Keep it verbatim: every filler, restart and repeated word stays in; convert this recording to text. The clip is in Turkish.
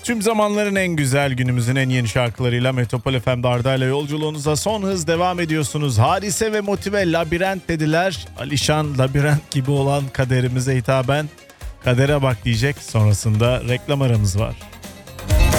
Tüm zamanların en güzel, günümüzün en yeni şarkılarıyla Metropol F M'de Arda ile yolculuğunuza son hız devam ediyorsunuz. Hadise ve Motive labirent dediler. Alişan labirent gibi olan kaderimize hitaben kadere bak diyecek. Sonrasında reklam aramız var.